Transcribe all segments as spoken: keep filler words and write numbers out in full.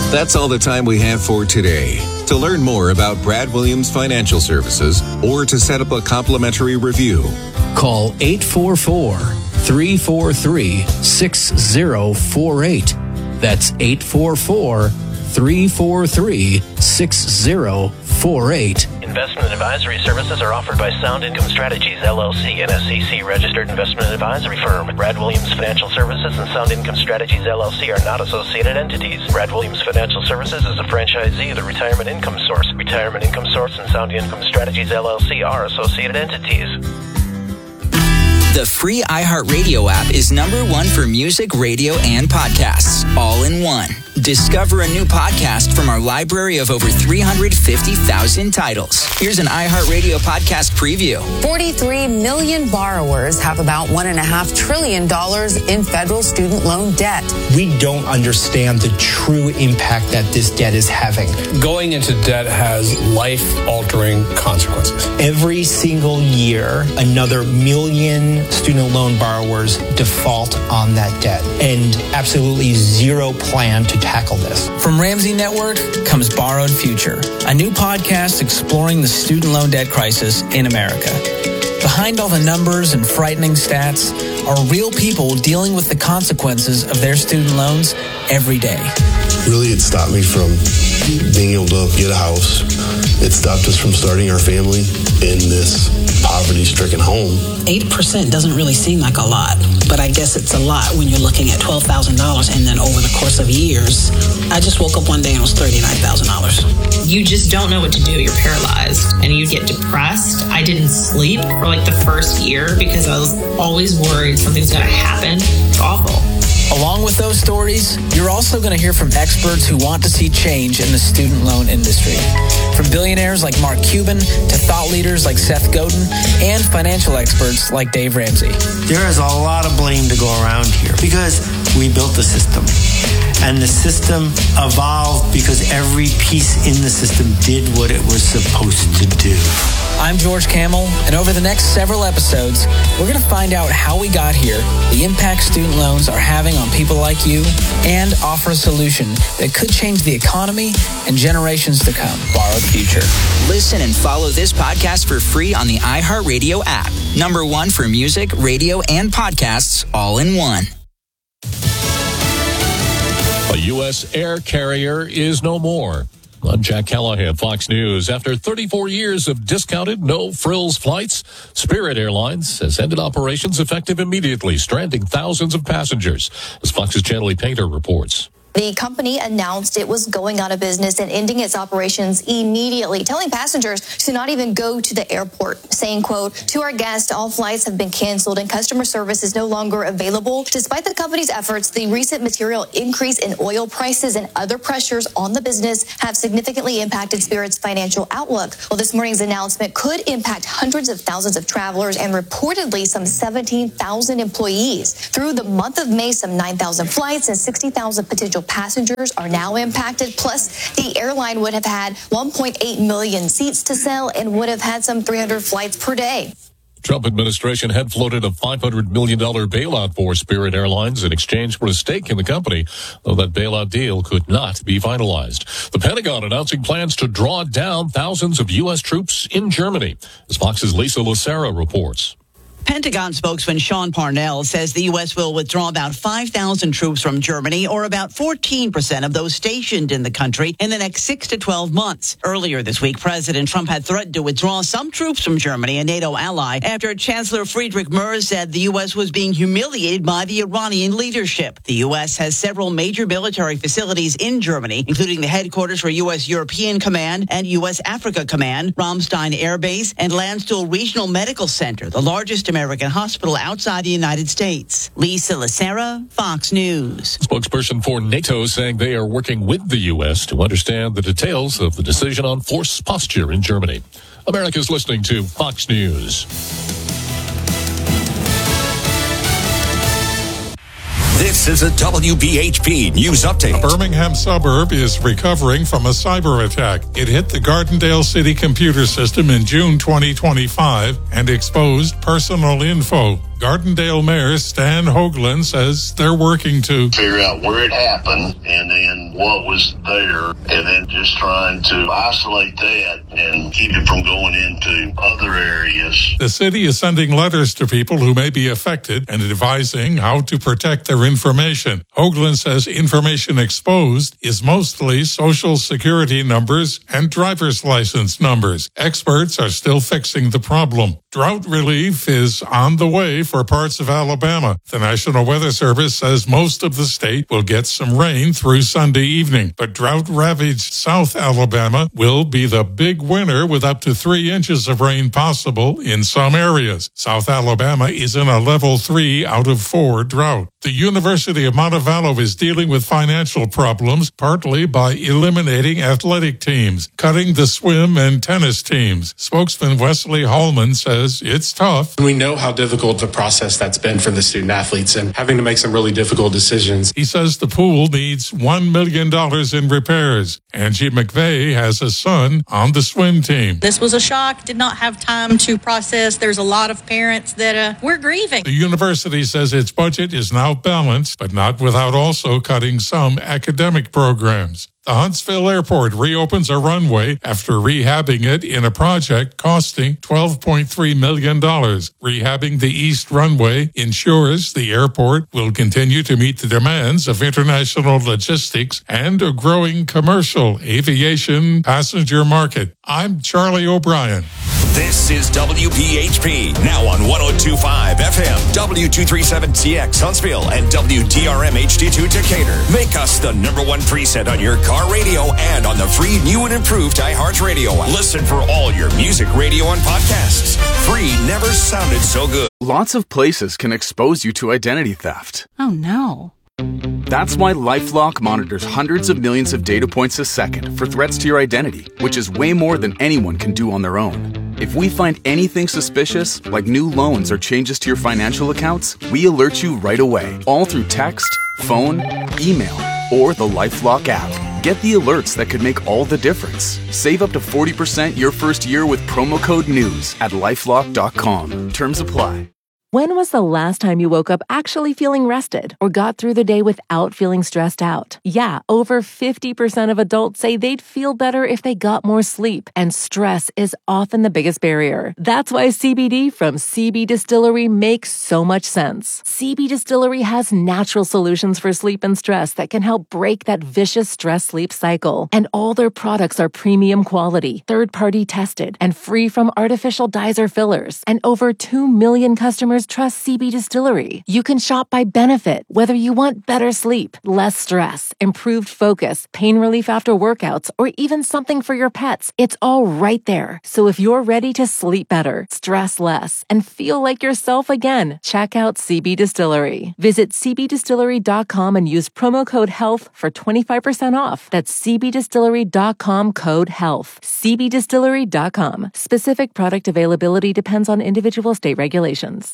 That's all the time we have for today. To learn more about Brad Williams Financial Services or to set up a complimentary review, call eight four four, three four three, six zero four eight. That's eight four four, three four three, six zero four eight. Investment advisory services are offered by Sound Income Strategies, L L C, an S E C-registered investment advisory firm. Brad Williams Financial Services and Sound Income Strategies, L L C, are not associated entities. Brad Williams Financial Services is a franchisee of the Retirement Income Source. Retirement Income Source and Sound Income Strategies, L L C, are associated entities. The free iHeartRadio app is number one for music, radio, and podcasts, all in one. Discover a new podcast from our library of over three hundred fifty thousand titles. Here's an iHeartRadio podcast preview. forty-three million borrowers have about one point five trillion dollars in federal student loan debt. We don't understand the true impact that this debt is having. Going into debt has life-altering consequences. Every single year, another million student loan borrowers default on that debt, and absolutely zero plan to tackle this. From Ramsey Network comes Borrowed Future, a new podcast exploring the student loan debt crisis in America. Behind all the numbers and frightening stats are real people dealing with the consequences of their student loans every day. Really, it stopped me from being able to get a house. It stopped us from starting our family in this poverty-stricken home. eight percent doesn't really seem like a lot, but I guess it's a lot when you're looking at twelve thousand dollars, and then over the course of years, I just woke up one day and it was thirty-nine thousand dollars. You just don't know what to do. You're paralyzed and you get depressed. I didn't sleep for like the first year because I was always worried something's going to happen. It's awful. Along with those stories, you're also going to hear from experts who want to see change in the student loan industry. From billionaires like Mark Cuban to thought leaders like Seth Godin and financial experts like Dave Ramsey. There is a lot of blame to go around here because we built the system. And the system evolved because every piece in the system did what it was supposed to do. I'm George Kamel, and over the next several episodes, we're going to find out how we got here, the impact student loans are having on people like you, and offer a solution that could change the economy and generations to come. Borrowed Future. Listen and follow this podcast for free on the iHeartRadio app. Number one for music, radio, and podcasts, all in one. A U S air carrier is no more. I'm Jack Callahan, Fox News. After thirty-four years of discounted, no-frills flights, Spirit Airlines has ended operations effective immediately, stranding thousands of passengers, as Fox's Chanley Painter reports. The company announced it was going out of business and ending its operations immediately, telling passengers to not even go to the airport, saying, quote, "To our guests, all flights have been canceled and customer service is no longer available." Despite the company's efforts, the recent material increase in oil prices and other pressures on the business have significantly impacted Spirit's financial outlook. Well, this morning's announcement could impact hundreds of thousands of travelers and reportedly some seventeen thousand employees. Through the month of May, some nine thousand flights and sixty thousand potential passengers are now impacted. Plus, the airline would have had one point eight million seats to sell and would have had some three hundred flights per day. Trump administration had floated a five hundred million dollars bailout for Spirit Airlines in exchange for a stake in the company, though that bailout deal could not be finalized. The Pentagon announcing plans to draw down thousands of U S troops in Germany, as Fox's Lisa Lucera reports. Pentagon spokesman Sean Parnell says the U S will withdraw about five thousand troops from Germany, or about fourteen percent of those stationed in the country, in the next six to twelve months. Earlier this week, President Trump had threatened to withdraw some troops from Germany, a NATO ally, after Chancellor Friedrich Merz said the U S was being humiliated by the Iranian leadership. The U S has several major military facilities in Germany, including the headquarters for U S European Command and U S Africa Command, Ramstein Air Base, and Landstuhl Regional Medical Center, the largest American hospital outside the United States. Lisa Lucera, Fox News. Spokesperson for NATO saying they are working with the U S to understand the details of the decision on force posture in Germany. America's listening to Fox News. This is a W B H P News Update. A Birmingham suburb is recovering from a cyber attack. It hit the Gardendale City computer system in June twenty twenty-five and exposed personal info. Gardendale Mayor Stan Hoagland says they're working to figure out where it happened and then what was there, and then just trying to isolate that and keep it from going into other areas. The city is sending letters to people who may be affected and advising how to protect their information. Hoagland says information exposed is mostly social security numbers and driver's license numbers. Experts are still fixing the problem. Drought relief is on the way for parts of Alabama. The National Weather Service says most of the state will get some rain through Sunday evening, but drought-ravaged South Alabama will be the big winner with up to three inches of rain possible in some areas. South Alabama is in a level three out of four drought. The University of Montevallo is dealing with financial problems, partly by eliminating athletic teams, cutting the swim and tennis teams. Spokesman Wesley Hallman says it's tough. We know how difficult the process that's been for the student athletes and having to make some really difficult decisions. He says the pool needs one million dollars in repairs. Angie McVeigh has a son on the swim team. This was a shock. Did not have time to process. There's a lot of parents that uh, we're grieving. The university says its budget is now balanced, but not without also cutting some academic programs. The Huntsville Airport reopens a runway after rehabbing it in a project costing twelve point three million dollars. Rehabbing the east runway ensures the airport will continue to meet the demands of international logistics and a growing commercial aviation passenger market. I'm Charlie O'Brien. This is W P H P, now on one oh two point five F M, W two thirty-seven T X Huntsville, and W D R M H D two Decatur. Make us the number one preset on your car radio and on the free new and improved iHeartRadio app. Listen for all your music, radio, and podcasts. Free never sounded so good. Lots of places can expose you to identity theft. Oh, no. That's why LifeLock monitors hundreds of millions of data points a second for threats to your identity, which is way more than anyone can do on their own. If we find anything suspicious, like new loans or changes to your financial accounts, we alert you right away, all through text, phone, email, or the LifeLock app. Get the alerts that could make all the difference. Save up to forty percent your first year with promo code NEWS at lifelock dot com. Terms apply. When was the last time you woke up actually feeling rested or got through the day without feeling stressed out? Yeah, over fifty percent of adults say they'd feel better if they got more sleep, and stress is often the biggest barrier. That's why C B D from C B Distillery makes so much sense. C B Distillery has natural solutions for sleep and stress that can help break that vicious stress-sleep cycle. And all their products are premium quality, third-party tested, and free from artificial dyes or fillers. And over two million customers trust C B Distillery. You can shop by benefit, whether you want better sleep, less stress, improved focus, pain relief after workouts, or even something for your pets. It's all right there. So if you're ready to sleep better, stress less, and feel like yourself again, check out C B Distillery. Visit c b distillery dot com and use promo code HEALTH for twenty-five percent off. That's c b distillery dot com code HEALTH. c b distillery dot com. Specific product availability depends on individual state regulations.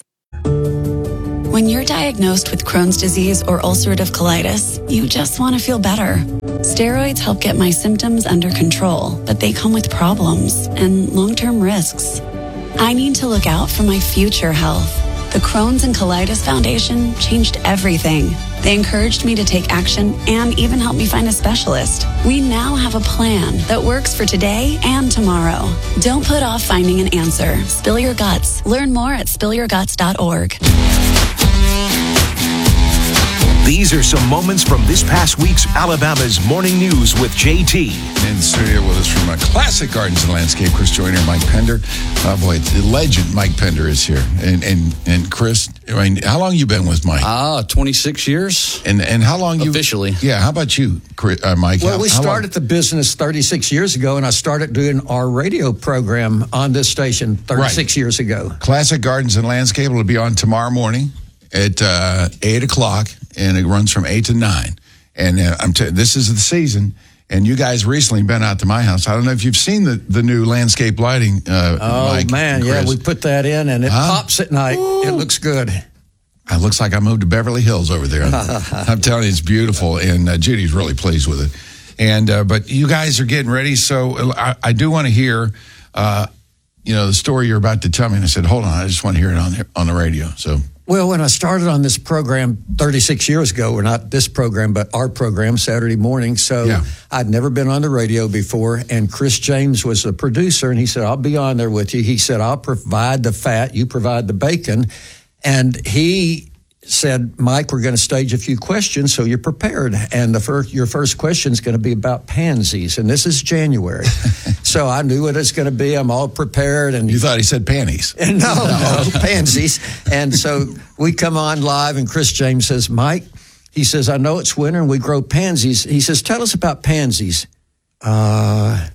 When you're diagnosed with Crohn's disease or ulcerative colitis, you just want to feel better. Steroids help get my symptoms under control, but they come with problems and long-term risks. I need to look out for my future health. The Crohn's and Colitis Foundation changed everything. They encouraged me to take action and even helped me find a specialist. We now have a plan that works for today and tomorrow. Don't put off finding an answer. Spill your guts. Learn more at spill your guts dot org. These are some moments from this past week's Alabama's Morning News with J T. In the studio with us from a Classic Gardens and Landscape, Chris Joyner, Mike Pender. Oh boy, the legend Mike Pender is here. And and and Chris, I mean, how long you been with Mike? Ah, uh, twenty-six years. And and how long you officially? Yeah, how about you, Chris, uh, Mike? Well, how, we how started long? the business thirty-six years ago, and I started doing our radio program on this station thirty-six right. years ago. Classic Gardens and Landscape will be on tomorrow morning at uh, eight o'clock. And it runs from eight to nine. And uh, I'm t- this is the season. And you guys recently been out to my house. I don't know if you've seen the, the new landscape lighting. Uh, oh, Mike man. Yeah, we put that in, and it huh? pops at night. Ooh. It looks good. It looks like I moved to Beverly Hills over there. I'm telling you, it's beautiful. And uh, Judy's really pleased with it. And uh, but you guys are getting ready. So I, I do want to hear, uh, you know, the story you're about to tell me. And I said, hold on, I just want to hear it on the, on the radio. So Well, when I started on this program thirty-six years ago, or not this program, but our program, Saturday morning, so Yeah. I'd never been on the radio before, and Chris James was the producer, and he said, I'll be on there with you. He said, I'll provide the fat, you provide the bacon. And he said, Mike, we're going to stage a few questions so you're prepared. And the first, your first question is going to be about pansies, and this is January. So I knew what it's going to be. I'm all prepared. And You thought he said panties. no, no, pansies. And so we come on live, and Chris James says, Mike, he says, I know it's winter and we grow pansies. He says, tell us about pansies. Uh,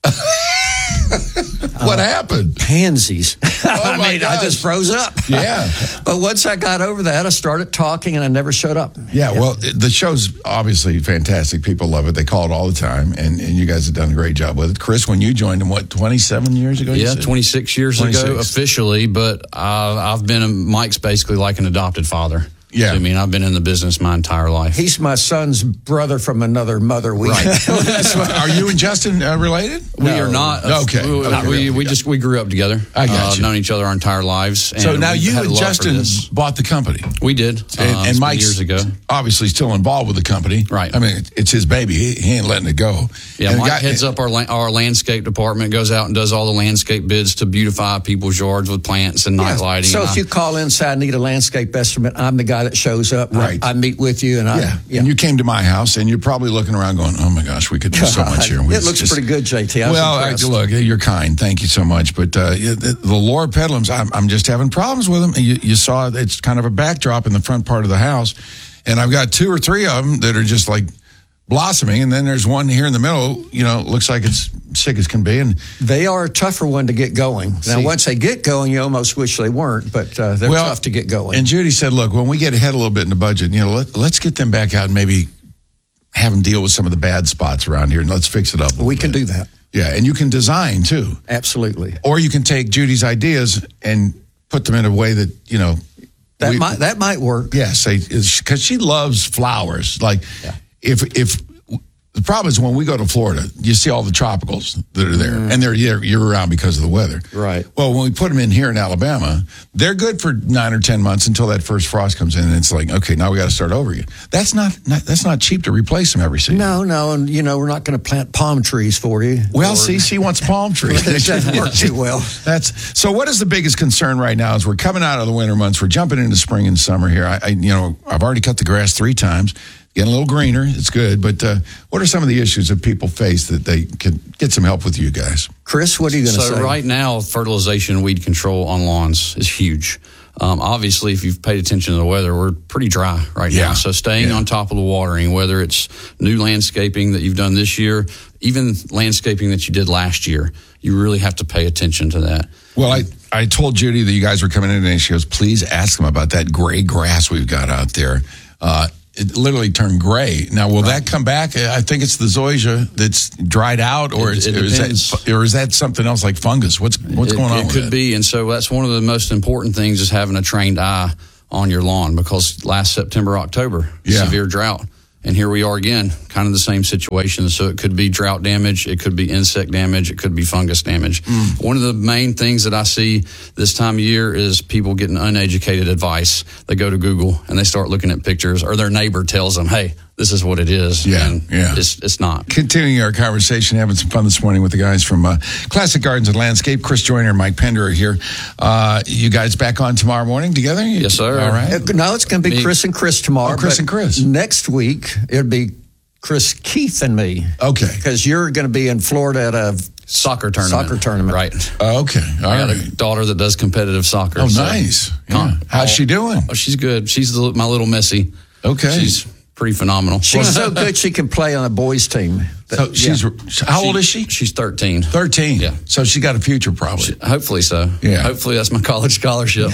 What uh, happened? Pansies. Oh I my mean, gosh. I just froze up. Yeah. But once I got over that, I started talking and I never shut up. Yeah, well, the show's obviously fantastic. People love it. They call it all the time, and, and you guys have done a great job with it. Chris, when you joined them, what, twenty-seven years ago? you Yeah, said? twenty-six years twenty-six. ago officially, but uh, I've been, a, Mike's basically like an adopted father. Yeah. I mean, I've been in the business my entire life. He's my son's brother from another mother. We Right. Are you and Justin uh, related? We are not. Okay. We, okay. we, we just we grew up together. I got uh, you. known each other our entire lives. And So now we you had a and love for Justin this. bought the company. We did. And, uh, and it's been Mike's years ago. obviously still involved with the company. Right. I mean, it- it's his baby. He, he ain't letting it go. Yeah, And the Mike guy- heads up our la- our landscape department, goes out and does all the landscape bids to beautify people's yards with plants and night Yeah. lighting. So And if I- you call in, say I need a landscape estimate, I'm the guy that shows up. Right. I, I meet with you, and I Yeah. and you came to my house, and you're probably looking around going, "Oh my gosh, we could do so much here." We it looks just- pretty good, J T. I was well, I, impressed. look, you're kind. Thank you so much. But uh, yeah, the, the Lord Pedlums, I'm, I'm just having problems with them. You, you saw it's kind of a backdrop in the front part of the house, and I've got two or three of them that are just like blossoming, and then there's one here in the middle. You know, it looks like it's sick as can be, and They are a tougher one to get going. Now, See- once they get going, you almost wish they weren't, but uh, they're Well, tough to get going. And Judy said, "Look, when we get ahead a little bit in the budget, you know, let, let's get them back out and maybe have them deal with some of the bad spots around here, and let's fix it up." we can do that. Yeah, and you can design too. Absolutely. Or you can take Judy's ideas and put them in a way that, you know. That we- might that might work. Yes, because she loves flowers. Like, if if the problem is when we go to Florida, you see all the tropicals that are there, and they're year, year round because of the weather. Right. Well, when we put them in here in Alabama, they're good for nine or ten months until that first frost comes in, and it's like, okay, now we got to start over again. That's not, not that's not cheap to replace them every season. No, no, and you know we're not going to plant palm trees for you. Well, Or- see, she wants palm trees. It doesn't work too well. That's so. What is the biggest concern right now? Is we're coming out of the winter months, we're jumping into spring and summer here. I, I you know, I've already cut the grass three times, getting a little greener. It's good, but uh, what are some of the issues that people face that they can get some help with you guys? Chris, what are you going to so say? right now, fertilization and weed control on lawns is huge. Um, obviously, if you've paid attention to the weather, we're pretty dry right Yeah. now. So staying Yeah. on top of the watering, whether it's new landscaping that you've done this year, even landscaping that you did last year, you really have to pay attention to that. Well, I, I told Judy that you guys were coming in today. She goes, please ask them about that gray grass we've got out there. Uh, it literally turned gray. Now, will that come back? I think it's the zoysia that's dried out, or, It- it's, it or, is depends. that, or is that something else like fungus? What's what's it, going on It with could that? be, and so that's one of the most important things is having a trained eye on your lawn, because last September, October, Yeah. severe drought. And here we are again, kind of the same situation. So it could be drought damage, it could be insect damage, it could be fungus damage. Mm. One of the main things that I see this time of year is people getting uneducated advice. They go to Google and they start looking at pictures, or their neighbor tells them, hey, this is what it is. Yeah, and yeah. It's, it's not. Continuing our conversation, having some fun this morning with the guys from uh, Classic Gardens and Landscape. Chris Joyner and Mike Pender are here. Uh, you guys back on tomorrow morning together? Yes, sir. All right. Uh, No, it's going to be Me- Chris and Chris tomorrow. Oh, Chris but and Chris. Next week, it'll be Chris, Keith, and me. Okay. Because you're going to be in Florida at a Soccer tournament. Soccer tournament. Right. Uh, okay. All I got right. a daughter that does competitive soccer. Oh, so- nice. Yeah. Huh. How's she doing? Oh, she's good. She's the, my little Missy. Okay. She's pretty phenomenal. She's so good she can play on a boys' team. So she's how old is she? She's thirteen. Thirteen. Yeah. So she got a future probably. She- hopefully so. Yeah. Hopefully that's my college scholarship.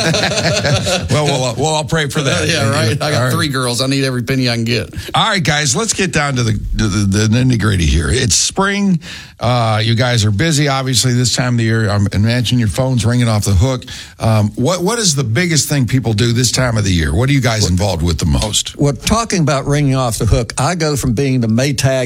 well, well, well, I'll pray for that. yeah, right. I got All right. three girls. I need every penny I can get. All right, guys, let's get down to the the, the nitty gritty here. It's spring. Uh, you guys are busy, obviously, this time of the year. I'm imagining your phone's ringing off the hook. Um, what what is the biggest thing people do this time of the year? What are you guys involved with the most? Well, talking about ringing off the hook, I go from being the Maytag repair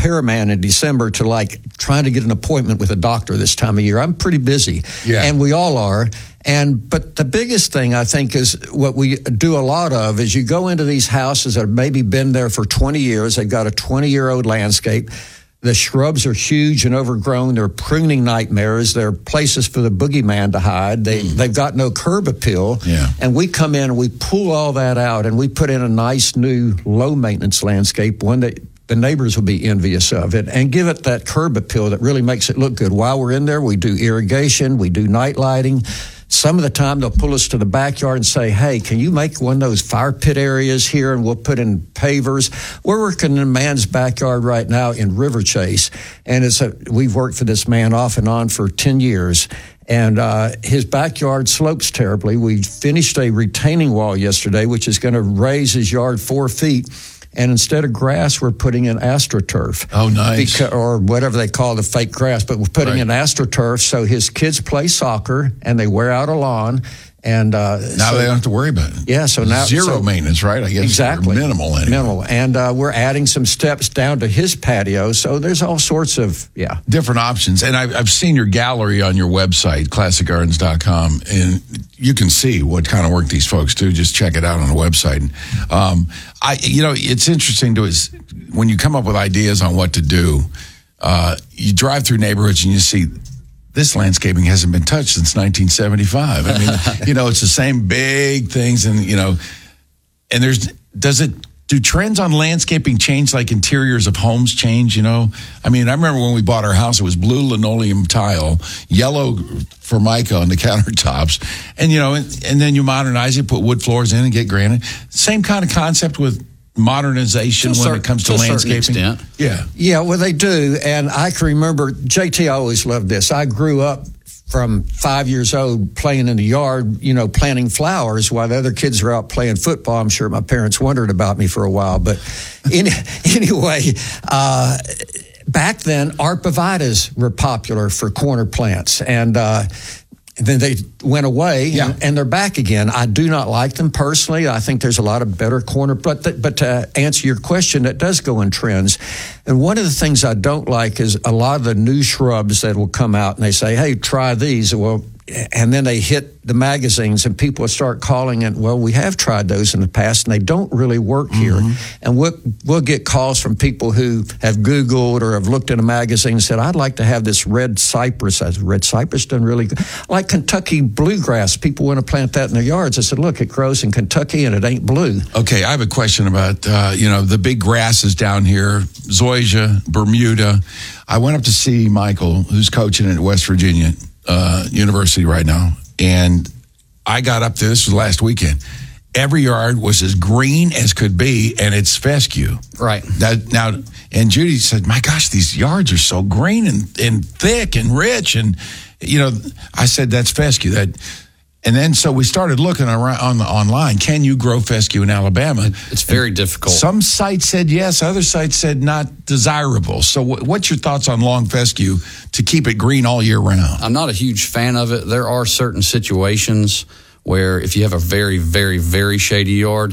repairman in December to like trying to get an appointment with a doctor this time of year. I'm pretty busy, Yeah. and we all are. And but the biggest thing I think is what we do a lot of is you go into these houses that have maybe been there for twenty years. They've got a twenty-year-old landscape. The shrubs are huge and overgrown. They're pruning nightmares. They're places for the boogeyman to hide. They, mm. They've got no curb appeal. Yeah. And we come in and we pull all that out and we put in a nice new low-maintenance landscape, one that the neighbors will be envious of it, and give it that curb appeal that really makes it look good. While we're in there, we do irrigation, we do night lighting. Some of the time they'll pull us to the backyard and say, hey, can you make one of those fire pit areas here, and we'll put in pavers. We're working in a man's backyard right now in River Chase, and it's a, we've worked for this man off and on for ten years. And uh, his backyard slopes terribly. We finished a retaining wall yesterday, which is going to raise his yard four feet. And instead of grass, we're putting in AstroTurf. Oh, nice. Because, or whatever they call the fake grass, but we're putting Right. in AstroTurf so his kids play soccer and they wear out a lawn. And uh, Now so, they don't have to worry about it. Yeah, so now Zero so, maintenance, right? I guess exactly minimal anyway. minimal, and uh, we're adding some steps down to his patio. So there's all sorts of yeah different options. And I've, I've seen your gallery on your website, classic gardens dot com, and you can see what kind of work these folks do. Just check it out on the website. Um, I, you know, it's interesting to is when you come up with ideas on what to do. Uh, you drive through neighborhoods and you see. This landscaping hasn't been touched since nineteen seventy-five. I mean, you know, it's the same big things, and you know, and there's does it do trends on landscaping change like interiors of homes change? You know, I mean, I remember when we bought our house, it was blue linoleum tile, yellow formica on the countertops, and you know, and, and then you modernize it, put wood floors in, and get granite. Same kind of concept with modernization when it comes to, to landscaping. Yeah. Yeah, well, they do. And I can remember, J T, I always loved this. I grew up from five years old playing in the yard, you know, planting flowers while the other kids were out playing football. I'm sure my parents wondered about me for a while. But any, anyway, uh, back then, arborvitaes were popular for corner plants. And, uh, then they went away, yeah. and, and they're back again. I do not like them personally. I think there's a lot of better corner, but th- but to answer your question, that does go in trends. And one of the things I don't like is a lot of the new shrubs that will come out and they say, hey, try these. Well, and then they hit the magazines and people start calling it, well, we have tried those in the past and they don't really work here. Mm-hmm. And we'll, we'll get calls from people who have Googled or have looked in a magazine and said, I'd like to have this red cypress. I said, red cypress done really good. Like Kentucky bluegrass, people want to plant that in their yards. I said, look, it grows in Kentucky and it ain't blue. Okay, I have a question about, uh, you know, the big grasses down here, zoysia, Bermuda. I went up to see Michael, who's coaching at West Virginia uh, University right now, and I got up there, this was last weekend. Every yard was as green as could be, and it's fescue. Right. That, now, and Judy said, my gosh, these yards are so green and, and thick and rich. And, you know, I said, that's fescue. That, and then so we started looking around on the online. Can you grow fescue in Alabama? It's very difficult. Some sites said yes. Other sites said not desirable. So w- what's your thoughts on long fescue to keep it green all year round? I'm not a huge fan of it. There are certain situations where if you have a very, very, very shady yard,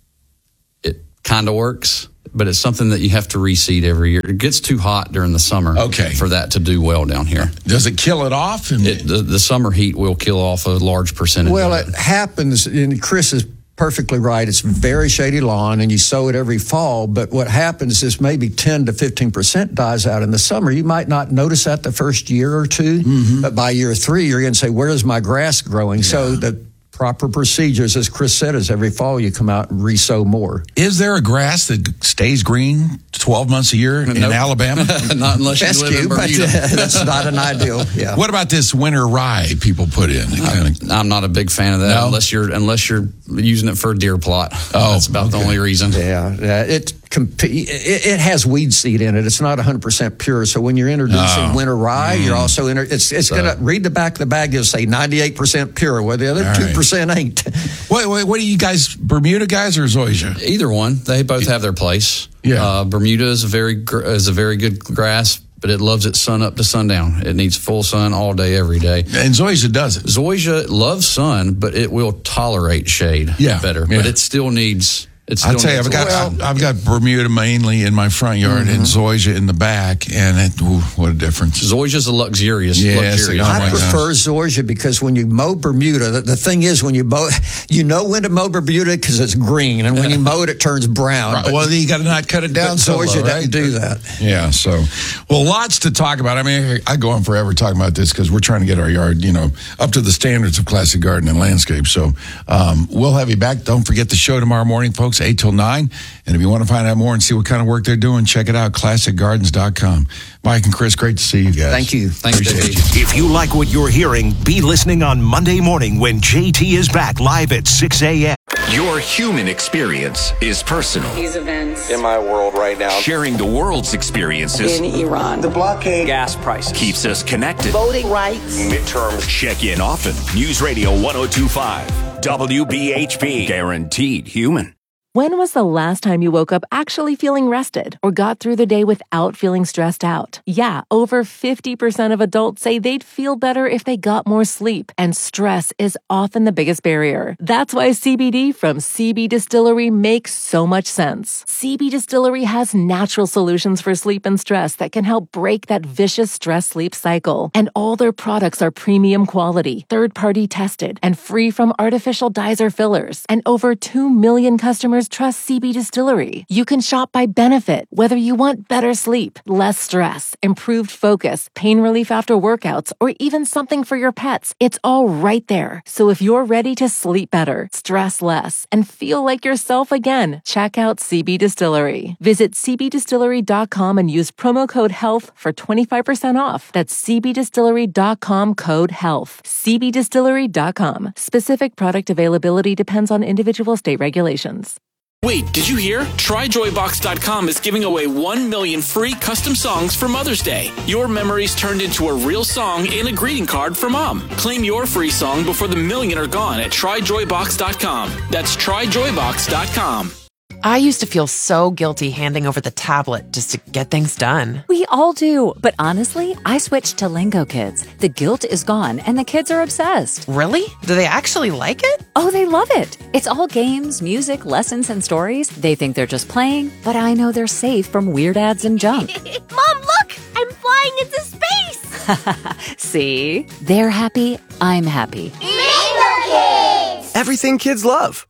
it kind of works. But it's something that you have to reseed every year. It gets too hot during the summer okay. for that to do well down here. Does it kill it off? And it, the, the summer heat will kill off a large percentage well, of it. Well, it happens, and Chris is perfectly right. It's very shady lawn, and you sow it every fall. But what happens is maybe ten to fifteen percent dies out in the summer. You might not notice that the first year or two, mm-hmm. but by year three, you're going to say, where's my grass growing? Yeah. So the proper procedures, as Chris said, is every fall you come out and re-sow more. Is there a grass that stays green twelve months a year in nope. Alabama? Not unless Fescue, you live in Bermuda. But, uh, that's not an ideal. Yeah. What about this winter rye people put in? I'm, kinda... I'm not a big fan of that no? unless you're unless you're using it for a deer plot. Oh, that's about okay. the only reason. Yeah, yeah. It, comp- it it has weed seed in it. It's not one hundred percent pure. So when you're introducing oh. winter rye, mm. you're also inter- it's it's so. going to read the back of the bag. It'll say ninety-eight percent pure, where the other All two percent right. ain't. What, what what are you guys, Bermuda guys or zoysia? Either one. They both have their place. Yeah. Uh, Bermuda is a very is a very good grass, but it loves its sun up to sundown. It needs full sun all day, every day. And zoysia does it. Zoysia loves sun, but it will tolerate shade yeah. better. Yeah. But it still needs It's I'll doing tell you, I've got well, I've got Bermuda mainly in my front yard Mm-hmm. and Zoysia in the back, and it, ooh, what a difference! Zoysia's a luxurious. Yes, luxurious. oh I my prefer gosh. Zoysia because when you mow Bermuda, the, the thing is when you mow, you know when to mow Bermuda because it's green, and when you mow it, it turns brown. Right, But- well, you got to not cut it down but so Zoysia low, doesn't right? do that. Yeah, so, well, lots to talk about. I mean, I go on forever talking about this because we're trying to get our yard, you know, up to the standards of classic garden and landscape. So um, we'll have you back. Don't forget the show tomorrow morning, folks, eight till nine. And if you want to find out more and see what kind of work they're doing, check it out, classic gardens dot com. Mike and Chris, great to see you guys. Thank you. Thanks, Appreciate J T. you. If you like what you're hearing, be listening on Monday morning when J T is back live at six a.m. Your human experience is personal. These events In my world right now. Sharing the world's experiences in Iran, the blockade, gas prices, keeps us connected. voting rights. Midterms. Check in often. News Radio one oh two point five. W B H P. Guaranteed human. When was the last time you woke up actually feeling rested or got through the day without feeling stressed out? Yeah, over fifty percent of adults say they'd feel better if they got more sleep, and stress is often the biggest barrier. That's why C B D from C B Distillery makes so much sense. C B Distillery has natural solutions for sleep and stress that can help break that vicious stress-sleep cycle. And all their products are premium quality, third-party tested, and free from artificial dyes or fillers. And over two million customers trust C B Distillery. You can shop by benefit, whether you want better sleep, less stress, improved focus, pain relief after workouts, or even something for your pets. It's all right there. So if you're ready to sleep better, stress less, and feel like yourself again, check out C B Distillery. Visit c b distillery dot com and use promo code HEALTH for twenty-five percent off. That's c b distillery dot com code HEALTH. c b distillery dot com. Specific product availability depends on individual state regulations. Wait, did you hear? Try joy box dot com is giving away one million free custom songs for Mother's Day. Your memories turned into a real song and a greeting card for Mom. Claim your free song before the million are gone at try joy box dot com. That's try joy box dot com. I used to feel so guilty handing over the tablet just to get things done. We all do, but honestly, I switched to Lingo Kids. The guilt is gone, and the kids are obsessed. Really? Do they actually like it? Oh, they love it. It's all games, music, lessons, and stories. They think they're just playing, but I know they're safe from weird ads and junk. Mom, look! I'm flying into space! See? They're happy, I'm happy. Lingo Kids! Everything kids love.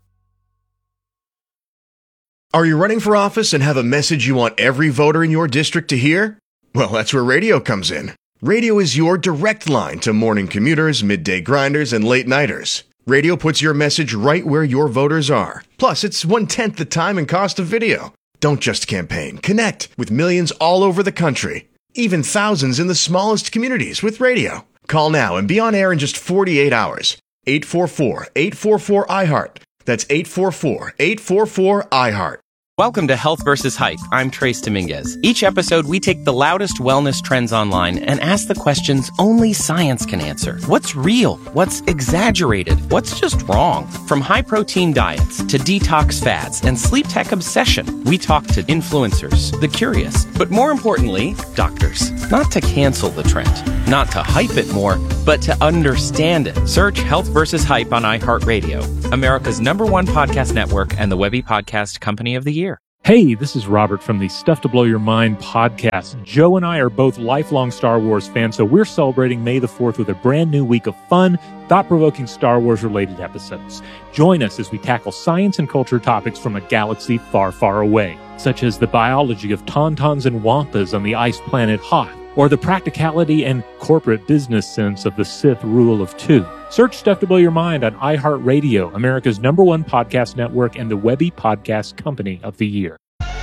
Are you running for office and have a message you want every voter in your district to hear? Well, that's where radio comes in. Radio is your direct line to morning commuters, midday grinders, and late nighters. Radio puts your message right where your voters are. Plus, it's one-tenth the time and cost of video. Don't just campaign. Connect with millions all over the country. Even thousands in the smallest communities with radio. Call now and be on air in just forty-eight hours. eight four four, eight four four, I heart. That's eight four four, eight four four, I heart. Welcome to Health versus Hype. I'm Trace Dominguez. Each episode, we take the loudest wellness trends online and ask the questions only science can answer. What's real? What's exaggerated? What's just wrong? From high-protein diets to detox fads and sleep tech obsession, we talk to influencers, the curious, but more importantly, doctors. Not to cancel the trend, not to hype it more, but to understand it. Search Health versus Hype on iHeartRadio, America's number one podcast network and the Webby Podcast Company of the Year. Hey, this is Robert from the Stuff to Blow Your Mind podcast. Joe and I are both lifelong Star Wars fans, so we're celebrating May the fourth with a brand new week of fun, thought-provoking Star Wars-related episodes. Join us as we tackle science and culture topics from a galaxy far, far away, such as the biology of tauntauns and wampas on the ice planet Hoth, or the practicality and corporate business sense of the Sith rule of two. Search Stuff to Blow Your Mind on iHeartRadio, America's number one podcast network and the Webby Podcast Company of the Year.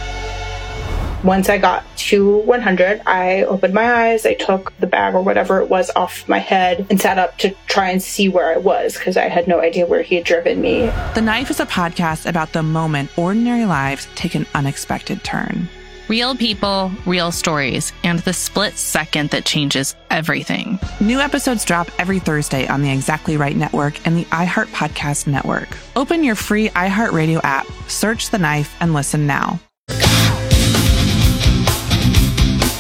Once I got to one hundred, I opened my eyes, I took the bag or whatever it was off my head and sat up to try and see where I was because I had no idea where he had driven me. The Knife is a podcast about the moment ordinary lives take an unexpected turn. Real people, real stories, and the split second that changes everything. New episodes drop every Thursday on the Exactly Right Network and the iHeart Podcast Network. Open your free iHeartRadio app, search The Knife, and listen now.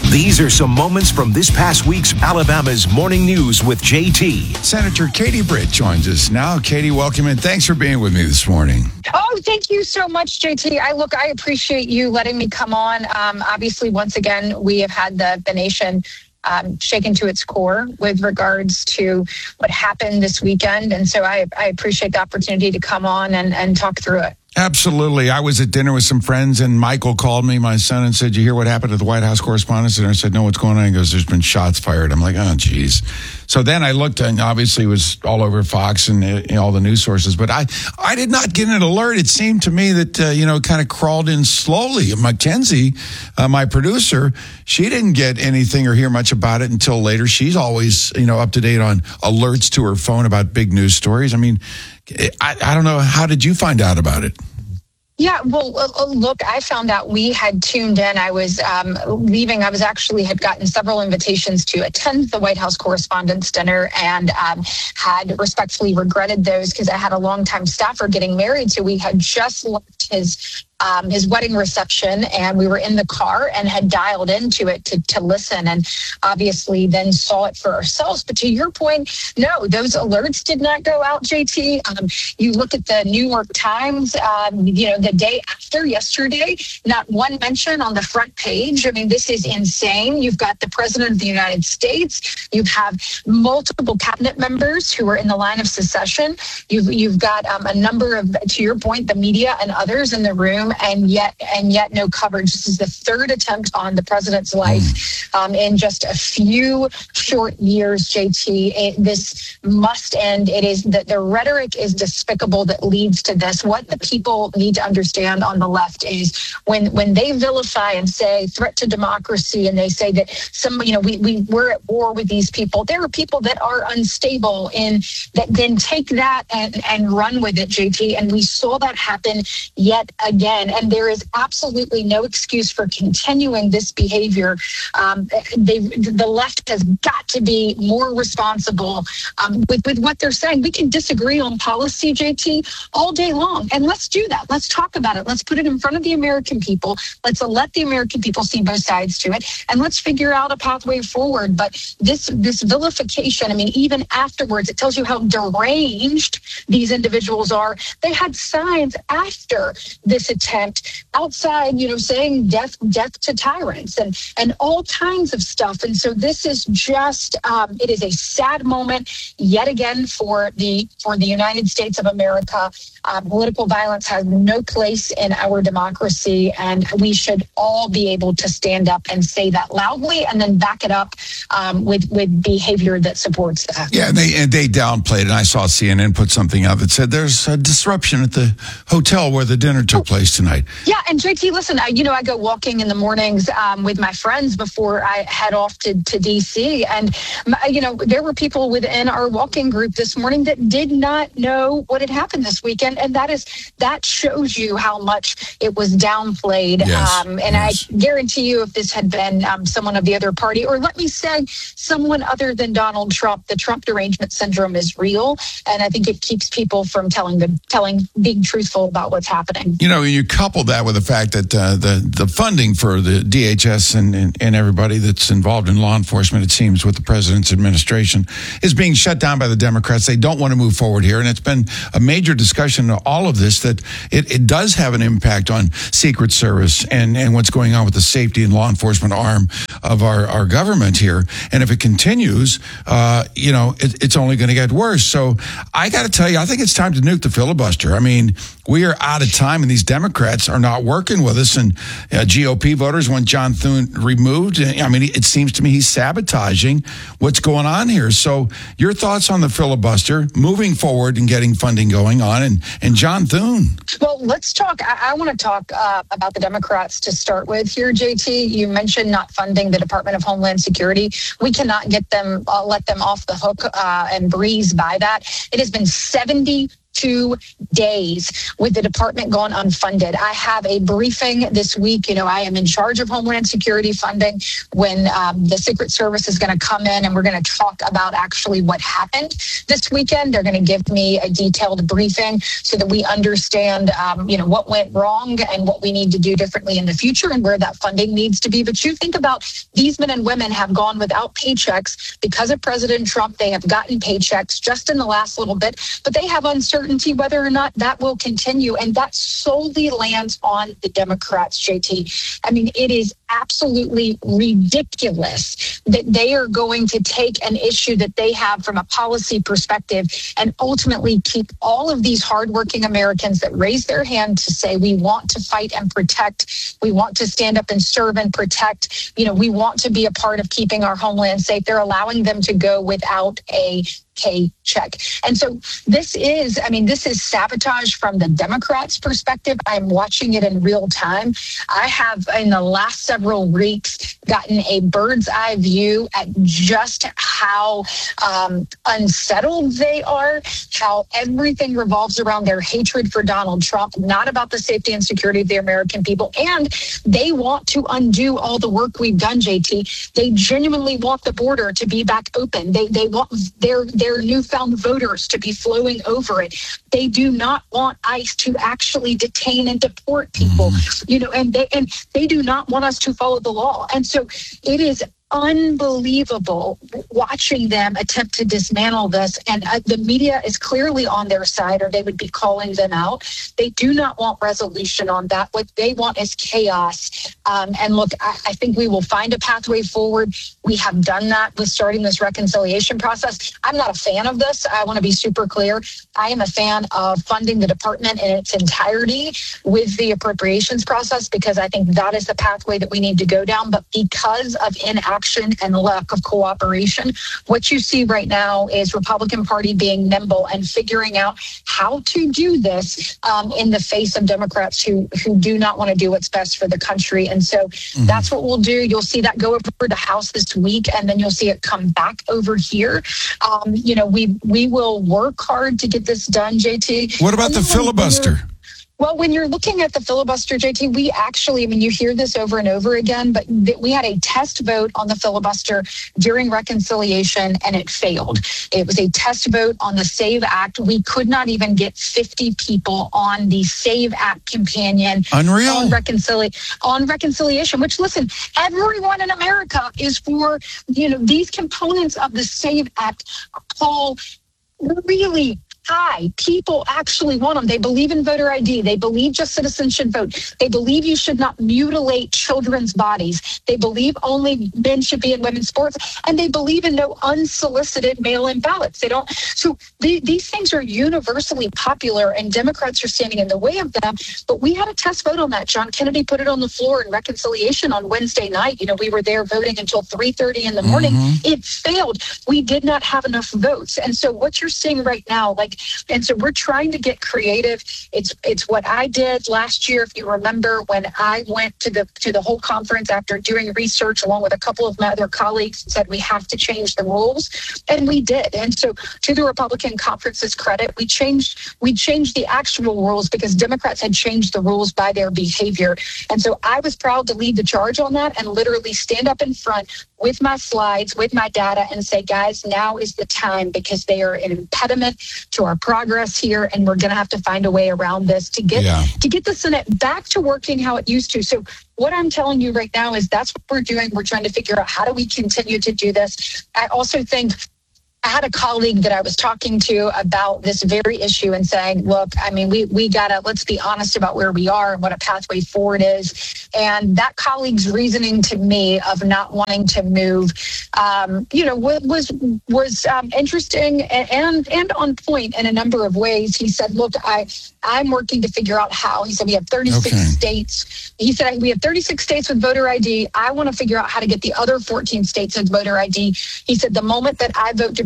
These are some moments from this past week's Alabama's Morning News with J T. Senator Katie Britt joins us now. Katie, welcome and thanks for being with me this morning. Oh, thank you so much, J T. I look, I appreciate you letting me come on. Um, obviously, once again, we have had the, the nation um, shaken to its core with regards to what happened this weekend. And so I, I appreciate the opportunity to come on and, and talk through it. Absolutely. I was at dinner with some friends, and Michael called me, my son, and said, "You hear what happened at the White House Correspondents' Center?" I said, "No, what's going on?" He goes, "There's been shots fired." I'm like, oh, geez. So then I looked, and obviously it was all over Fox and uh, all the news sources, but I, I did not get an alert. It seemed to me that, uh, you know, it kind of crawled in slowly. Mackenzie, uh, my producer, she didn't get anything or hear much about it until later. She's always, you know, up to date on alerts to her phone about big news stories. I mean, I, I don't know. How did you find out about it? Yeah, well, uh, look, I found out we had tuned in. I was um, leaving. I was actually had gotten several invitations to attend the White House Correspondents' Dinner and um, had respectfully regretted those because I had a longtime staffer getting married. So we had just left his Um, his wedding reception, and we were in the car and had dialed into it to, to listen, and obviously then saw it for ourselves. But to your point, no, those alerts did not go out, J T. Um, you look at the New York Times, um, you know, the day after yesterday, not one mention on the front page. I mean, this is insane. You've got the President of the United States. You have multiple cabinet members who are in the line of secession. You've, you've got um, a number of, to your point, the media and others in the room. And yet, and yet, no coverage. This is the third attempt on the president's life um, in just a few short years. J T, it, this must end. It is that the rhetoric is despicable that leads to this. What the people need to understand on the left is when when they vilify and say threat to democracy, and they say that some, you know, we we we're at war with these people. There are people that are unstable and that then take that and and run with it, J T. And we saw that happen yet again. And there is absolutely no excuse for continuing this behavior. Um, they, the left has got to be more responsible um, with, with what they're saying. We can disagree on policy, J T, all day long. And let's do that. Let's talk about it. Let's put it in front of the American people. Let's let the American people see both sides to it. And let's figure out a pathway forward. But this, this vilification, I mean, even afterwards, it tells you how deranged these individuals are. They had signs after this attempt outside, you know, saying death, death to tyrants and, and all kinds of stuff. And so this is just, um, it is a sad moment yet again for the, for the United States of America. Uh, political violence has no place in our democracy, and we should all be able to stand up and say that loudly and then back it up um, with, with behavior that supports that. Yeah, and they, and they downplayed it. And I saw C N N put something out that said there's a disruption at the hotel where the dinner took place tonight. Yeah, and J T, listen, I, you know, I go walking in the mornings um, with my friends before I head off to, to D C, and, you know, there were people within our walking group this morning that did not know what had happened this weekend, and that is that shows you how much it was downplayed. Yes, um, and yes. I guarantee you, if this had been um, someone of the other party, or let me say someone other than Donald Trump, the Trump derangement syndrome is real, and I think it keeps people from telling the telling being truthful about what's happening. You know, you couple that with the fact that uh, the the funding for the D H S and, and and everybody that's involved in law enforcement, it seems, with the president's administration, is being shut down by the Democrats. They don't want to move forward here, and it's been a major discussion. All of this, that it, it does have an impact on Secret Service and, and what's going on with the safety and law enforcement arm of our, our government here. And if it continues, uh, you know, it, it's only going to get worse. So I got to tell you, I think it's time to nuke the filibuster. I mean, we are out of time, and these Democrats are not working with us. And uh, G O P voters want John Thune removed. I mean, it seems to me he's sabotaging what's going on here. So your thoughts on the filibuster, moving forward and getting funding going on, and, and John Thune. Well, let's talk. I, I want to talk uh, about the Democrats to start with here, J T. You mentioned not funding the Department of Homeland Security. We cannot get them, uh, let them off the hook uh, and breeze by that. It has been seventy two days with the department gone unfunded. I have a briefing this week. You know, I am in charge of Homeland Security funding when um, the Secret Service is going to come in and we're going to talk about actually what happened this weekend. They're going to give me a detailed briefing so that we understand, um, you know, what went wrong and what we need to do differently in the future and where that funding needs to be. But you think about these men and women have gone without paychecks because of President Trump. They have gotten paychecks just in the last little bit, but they have uncertainty whether or not that will continue. And that solely lands on the Democrats, J T. I mean, it is absolutely ridiculous that they are going to take an issue that they have from a policy perspective and ultimately keep all of these hardworking Americans that raise their hand to say, we want to fight and protect. We want to stand up and serve and protect. You know, we want to be a part of keeping our homeland safe. They're allowing them to go without a paycheck. And so this is, I mean, this is sabotage from the Democrats' perspective. I'm watching it in real time. I have, in the last several weeks, gotten a bird's eye view at just how um, unsettled they are, how everything revolves around their hatred for Donald Trump, not about the safety and security of the American people. And they want to undo all the work we've done, J T. They genuinely want the border to be back open. They they want their their newfound voters to be flowing over it. They do not want ICE to actually detain and deport people, you know, and they and they do not want us to follow the law. And so it is unbelievable watching them attempt to dismantle this. And uh, the media is clearly on their side, or they would be calling them out. They do not want resolution on that. What they want is chaos. Um, and look, I, I think we will find a pathway forward. We have done that with starting this reconciliation process. I'm not a fan of this. I want to be super clear. I am a fan of funding the department in its entirety with the appropriations process, because I think that is the pathway that we need to go down. But because of inaction and the lack of cooperation, what you see right now is Republican Party being nimble and figuring out how to do this um, in the face of Democrats who who do not want to do what's best for the country. And so mm-hmm. that's what we'll do. You'll see that go over the House this week, and then you'll see it come back over here. Um, you know, we we will work hard to get this done, J T. What about the filibuster? Well, when you're looking at the filibuster, J T, we actually, I mean, you hear this over and over again, but th- we had a test vote on the filibuster during reconciliation, and it failed. It was a test vote on the SAVE Act. We could not even get fifty people on the SAVE Act companion. Unreal. On, reconcili- on reconciliation, which, listen, everyone in America is for, you know, these components of the SAVE Act all really high. People actually want them. They believe in voter I D. They believe just citizens should vote. They believe you should not mutilate children's bodies. They believe only men should be in women's sports. And they believe in no unsolicited mail-in ballots. They don't. So the, these things are universally popular, and Democrats are standing in the way of them. But we had a test vote on that. John Kennedy put it on the floor in reconciliation on Wednesday night. You know, we were there voting until three thirty in the morning. Mm-hmm. It failed. We did not have enough votes. And so what you're seeing right now, like, and so we're trying to get creative. It's it's what I did last year, if you remember, when I went to the to the whole conference after doing research along with a couple of my other colleagues, and said we have to change the rules, and we did. And so, to the Republican conference's credit, we changed we changed the actual rules because Democrats had changed the rules by their behavior. And so I was proud to lead the charge on that and literally stand up in front with my slides, with my data, and say, guys, now is the time, because they are an impediment to our progress here, and we're going to have to find a way around this to get yeah. to get the Senate back to working how it used to. So what I'm telling you right now is that's what we're doing. We're trying to figure out how do we continue to do this. I also think I had a colleague that I was talking to about this very issue and saying, look, I mean, we we gotta, let's be honest about where we are and what a pathway forward is. And that colleague's reasoning to me of not wanting to move, um, you know, was was um, interesting and, and and on point in a number of ways. He said, look, I, I'm working to figure out how. He said, we have thirty-six okay. states. He said, we have thirty-six states with voter I D. I want to figure out how to get the other fourteen states with voter I D. He said, the moment that I vote to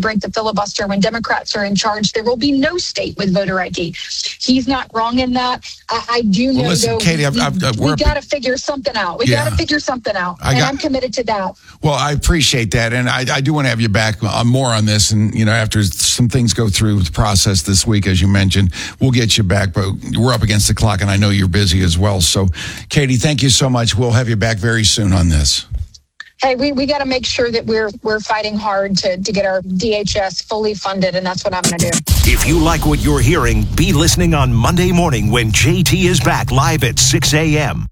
break the filibuster when Democrats are in charge. There will be no state with voter I D. He's not wrong in that. I, I do know, well, listen, though, Katie, I've, we, I've, I've, we got to figure something out. We Yeah. got to figure something out. I and got- I'm committed to that. Well, I appreciate that, and I, I do want to have you back on more on this. And you know, after some things go through the process this week, as you mentioned, we'll get you back. But we're up against the clock, and I know you're busy as well. So, Katie, thank you so much. We'll have you back very soon on this. Hey, we, we got to make sure that we're we're fighting hard to, to get our D H S fully funded, and that's what I'm going to do. If you like what you're hearing, be listening on Monday morning when J T is back live at six a.m.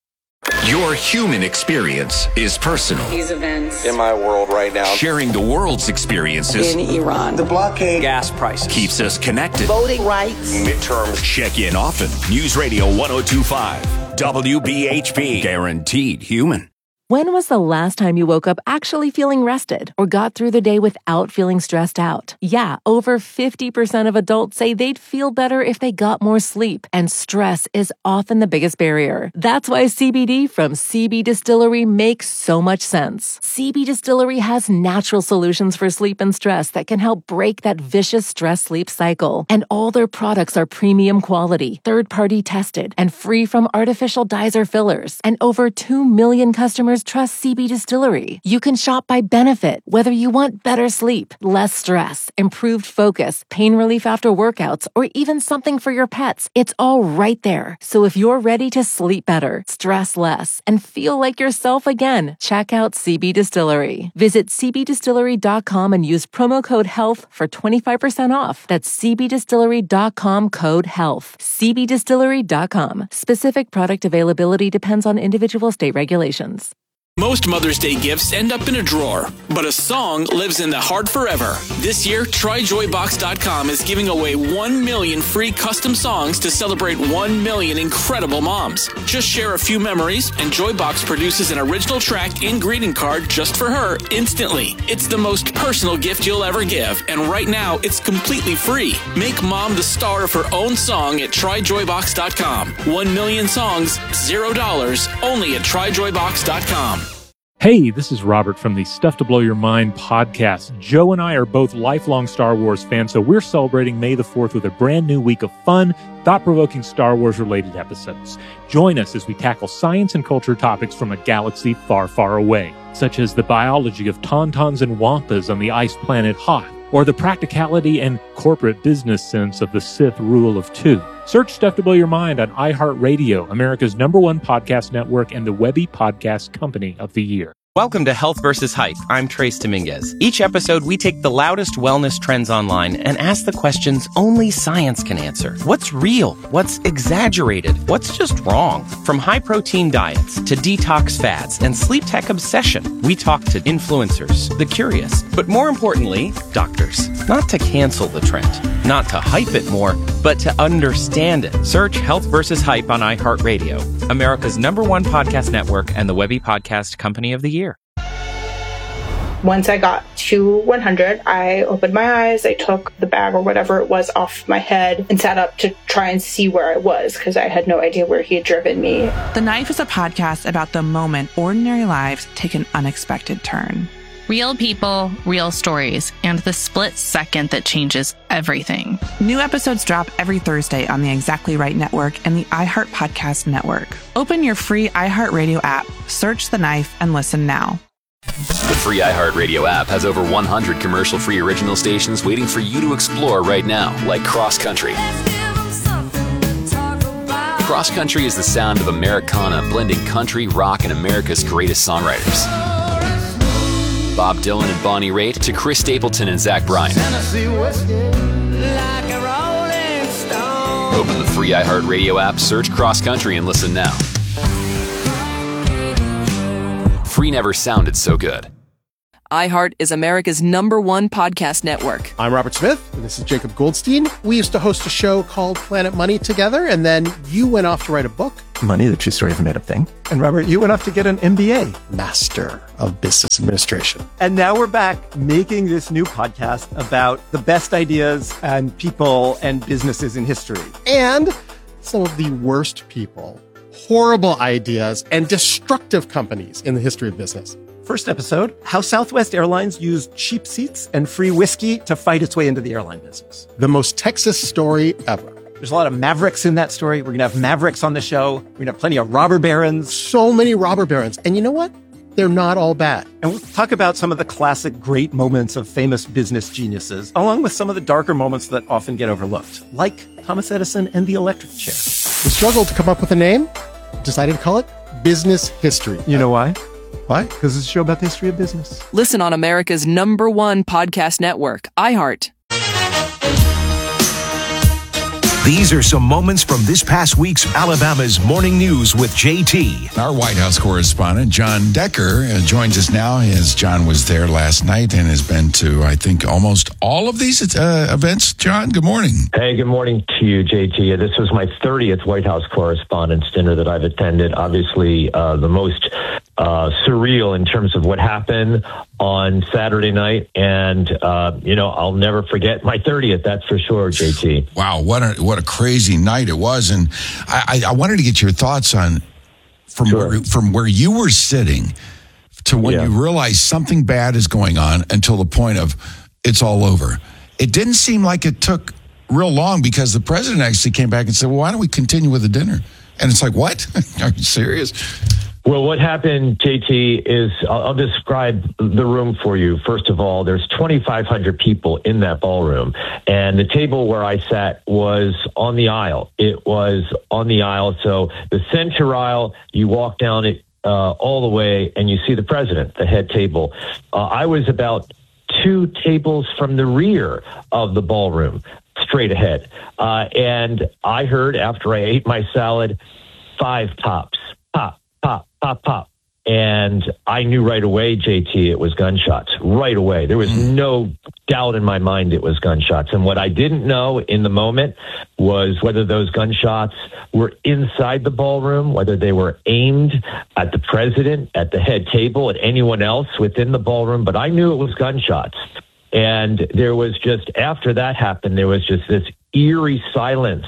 Your human experience is personal. These events In my world right now. Sharing the world's experiences in Iran, the blockade, gas prices, keeps us connected. voting rights. Midterms. Check in often. News Radio one oh two point five. W B H P. Guaranteed human. When was the last time you woke up actually feeling rested or got through the day without feeling stressed out? Yeah, over fifty percent of adults say they'd feel better if they got more sleep, and stress is often the biggest barrier. That's why C B D from C B Distillery makes so much sense. C B Distillery has natural solutions for sleep and stress that can help break that vicious stress-sleep cycle. And all their products are premium quality, third-party tested, and free from artificial dyes or fillers. And over two million customers trust C B Distillery. You can shop by benefit, whether you want better sleep, less stress, improved focus, pain relief after workouts, or even something for your pets. It's all right there. So if you're ready to sleep better, stress less, and feel like yourself again, check out C B Distillery. Visit c b distillery dot com and use promo code HEALTH for twenty-five percent off. That's c b distillery dot com code HEALTH. c b distillery dot com. Specific product availability depends on individual state regulations. Most Mother's Day gifts end up in a drawer, but a song lives in the heart forever. This year, try joy box dot com is giving away one million free custom songs to celebrate one million incredible moms. Just share a few memories, and Joybox produces an original track and greeting card just for her instantly. It's the most personal gift you'll ever give, and right now, it's completely free. Make mom the star of her own song at try joy box dot com. One million songs, zero dollars, only at try joy box dot com. Hey, this is Robert from the Stuff to Blow Your Mind podcast. Joe and I are both lifelong Star Wars fans, so we're celebrating May the fourth with a brand new week of fun, thought-provoking Star Wars-related episodes. Join us as we tackle science and culture topics from a galaxy far, far away, such as the biology of tauntauns and wampas on the ice planet Hoth, or the practicality and corporate business sense of the Sith rule of two. Search Stuff to Blow Your Mind on iHeartRadio, America's number one podcast network and the Webby Podcast Company of the Year. Welcome to Health versus Hype. I'm Trace Dominguez. Each episode, we take the loudest wellness trends online and ask the questions only science can answer. What's real? What's exaggerated? What's just wrong? From high-protein diets to detox fads and sleep tech obsession, we talk to influencers, the curious, but more importantly, doctors. Not to cancel the trend, not to hype it more, but to understand it. Search Health versus Hype on iHeartRadio, America's number one podcast network and the Webby Podcast Company of the Year. Once I got to one hundred, I opened my eyes, I took the bag or whatever it was off my head and sat up to try and see where I was because I had no idea where he had driven me. The Knife is a podcast about the moment ordinary lives take an unexpected turn. Real people, real stories, and the split second that changes everything. New episodes drop every Thursday on the Exactly Right Network and the iHeart Podcast Network. Open your free iHeartRadio app, search The Knife, and listen now. The free iHeartRadio app has over one hundred commercial-free original stations waiting for you to explore right now, like Cross Country. Cross Country is the sound of Americana blending country, rock, and America's greatest songwriters. Bob Dylan and Bonnie Raitt to Chris Stapleton and Zach Bryan. Open the free iHeartRadio app, search Cross Country, and listen now. Free never sounded so good. iHeart is America's number one podcast network. I'm Robert Smith, and this is Jacob Goldstein. We used to host a show called Planet Money together, and then you went off to write a book. Money, the True Story of a Made Up Thing. And Robert, you went off to get an M B A. Master of Business Administration. And now we're back making this new podcast about the best ideas and people and businesses in history. And some of the worst people horrible ideas and destructive companies in the history of business. First episode, how Southwest Airlines used cheap seats and free whiskey to fight its way into the airline business. The most Texas story ever. There's a lot of Mavericks in that story. We're going to have Mavericks on the show. We're going to have plenty of robber barons. So many robber barons. And you know what? They're not all bad. And we'll talk about some of the classic great moments of famous business geniuses, along with some of the darker moments that often get overlooked, like Thomas Edison and the electric chair. We struggled to come up with a name, decided to call it Business History. You know why? Why? Because it's a show about the history of business. Listen on America's number one podcast network, iHeart. These are some moments from this past week's Alabama's Morning News with J T. Our White House correspondent, John Decker, uh, joins us now as John was there last night and has been to, I think, almost all of these uh, events. John, good morning. Hey, good morning to you, J T. This was my thirtieth White House Correspondents' Dinner that I've attended. Obviously, uh, the most uh, surreal in terms of what happened on Saturday night. And, uh, you know, I'll never forget my thirtieth, that's for sure, J T. Wow, what a, what a crazy night it was. And I, I wanted to get your thoughts on from, sure. where, from where you were sitting to when yeah. you realized something bad is going on until the point of it's all over. It didn't seem like it took real long because the president actually came back and said, well, why don't we continue with the dinner? And it's like, what? Are you serious? Well, what happened, J T, is I'll, I'll describe the room for you. First of all, there's twenty-five hundred people in that ballroom, and the table where I sat was on the aisle. It was on the aisle, so the center aisle, you walk down it uh, all the way, and you see the president, the head table. Uh, I was about two tables from the rear of the ballroom, straight ahead. Uh, and I heard, after I ate my salad, five pops, pop, pop, pop, pop. And I knew right away, J T, it was gunshots. Right away. There was no doubt in my mind it was gunshots. And what I didn't know in the moment was whether those gunshots were inside the ballroom, whether they were aimed at the president, at the head table, at anyone else within the ballroom. But I knew it was gunshots. And there was just, after that happened, there was just this eerie silence.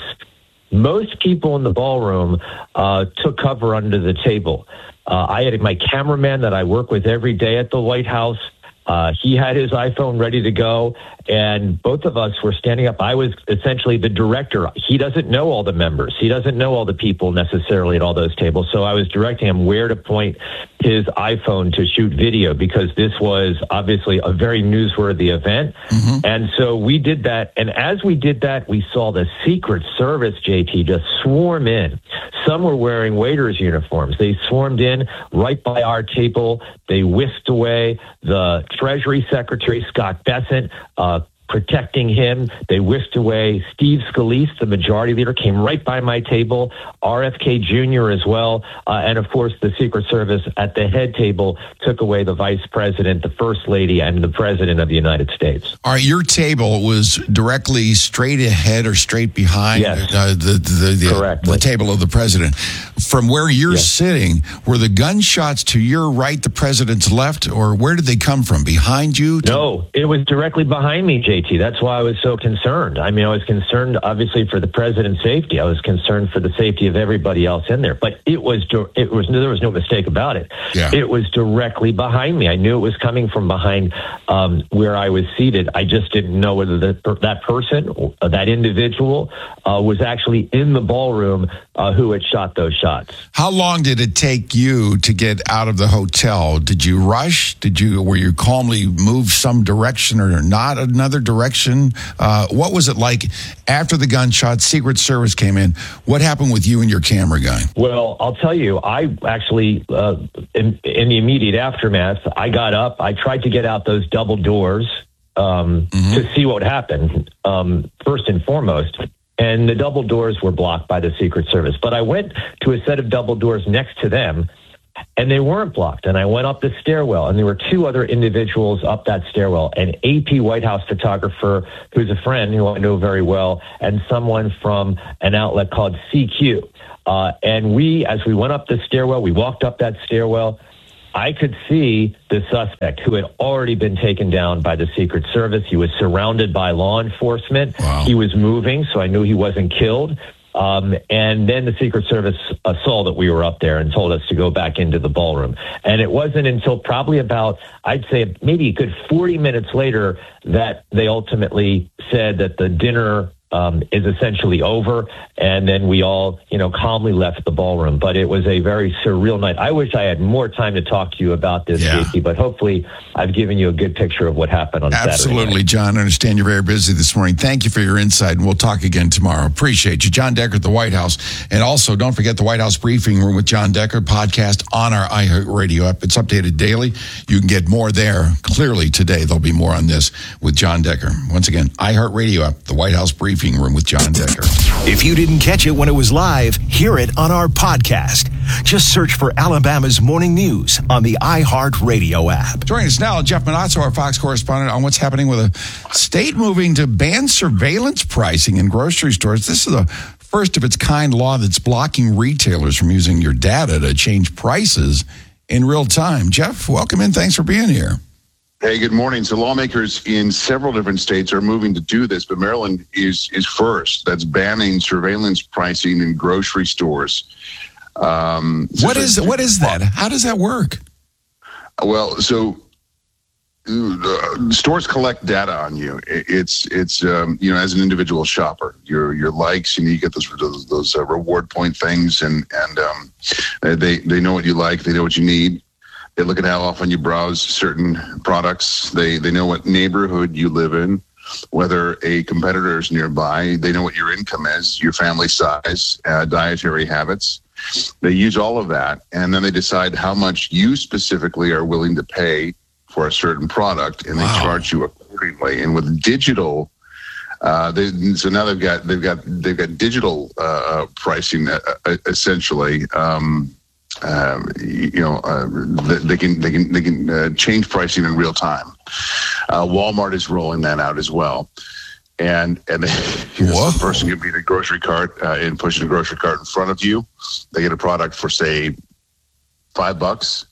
Most people in the ballroom uh, took cover under the table. Uh, I had my cameraman that I work with every day at the White House. Uh, he had his iPhone ready to go, and both of us were standing up. I was essentially the director. He doesn't know all the members. He doesn't know all the people necessarily at all those tables. So I was directing him where to point his iPhone to shoot video, because this was obviously a very newsworthy event. Mm-hmm. And so we did that. And as we did that, we saw the Secret Service, J T, just swarm in. Some were wearing waiters' uniforms. They swarmed in right by our table. They whisked away the Treasury Secretary, Scott Bessent, uh, protecting him. They whisked away Steve Scalise, the majority leader, came right by my table, R F K Junior as well. Uh, and of course, the Secret Service at the head table took away the vice president, the first lady, and the president of the United States. All right, your table was directly straight ahead or straight behind yes. uh, the, the, the, Correct. the table of the president. From where you're yes. sitting, were the gunshots to your right, the president's left, or where did they come from? Behind you? To- no, it was directly behind me, J T. That's why I was so concerned. I mean, I was concerned, obviously, for the president's safety. I was concerned for the safety of everybody else in there. But it was, it was, there was no mistake about it. Yeah. It was directly behind me. I knew it was coming from behind um, where I was seated. I just didn't know whether the, that person, that individual, uh, was actually in the ballroom uh, who had shot those shots. How long did it take you to get out of the hotel? Did you rush? Did you, were you calmly move some direction or not another direction? Uh, what was it like after the gunshot, Secret Service came in? What happened with you and your camera guy? Well, I'll tell you, I actually, uh, in, in the immediate aftermath, I got up, I tried to get out those double doors um, mm-hmm. to see what happened, um, first and foremost. And the double doors were blocked by the Secret Service. But I went to a set of double doors next to them, and they weren't blocked. And I went up the stairwell, and there were two other individuals up that stairwell, an A P White House photographer who's a friend who I know very well, and someone from an outlet called C Q. Uh, and we, as we went up the stairwell, we walked up that stairwell, I could see the suspect who had already been taken down by the Secret Service. He was surrounded by law enforcement. Wow. He was moving, so I knew he wasn't killed. Um, and then the Secret Service uh, saw that we were up there and told us to go back into the ballroom. And it wasn't until probably about, I'd say maybe a good forty minutes later that they ultimately said that the dinner um, is essentially over. And then we all, you know, calmly left the ballroom. But it was a very surreal night. I wish I had more time to talk to you about this, yeah. J T, but hopefully I've given you a good picture of what happened on Saturday. Absolutely, John. I understand you're very busy this morning. Thank you for your insight, and we'll talk again tomorrow. Appreciate you. John Decker at the White House. And also, don't forget the White House Briefing Room with John Decker podcast on our iHeartRadio app. It's updated daily. You can get more there. Clearly, today, there'll be more on this with John Decker. Once again, iHeartRadio app, the White House Briefing Room with John Decker. If you didn't catch it when it was live, hear it on our podcast. Just search for Alabama's Morning News on the iHeartRadio app. Joining us now, Jeff Manazzo, our Fox correspondent, on what's happening with a state moving to ban surveillance pricing in grocery stores. This is a first of its kind law that's blocking retailers from using your data to change prices in real time. Jeff, welcome in. Thanks for being here. Hey, good morning. So lawmakers in several different states are moving to do this, but Maryland is is first. That's banning surveillance pricing in grocery stores. Um, so what is what is that? How does that work? Well, so uh, stores collect data on you. It's it's um, you know, as an individual shopper, your your likes, and you get those those, those uh, reward point things, and and um, they they know what you like, they know what you need. They look at how often you browse certain products. They they know what neighborhood you live in, whether a competitor is nearby. They know what your income is, your family size, uh, dietary habits. They use all of that, and then they decide how much you specifically are willing to pay for a certain product, and they wow. charge you accordingly. And with digital, uh, they, so now they've got they've got they've got digital uh, pricing uh, essentially. Um, Um, you know, uh, they can they can they can uh, change pricing in real time. Uh, Walmart is rolling that out as well, and and they, you know, the person can be in a grocery cart uh, and pushing a grocery cart in front of you. They get a product for say five bucks.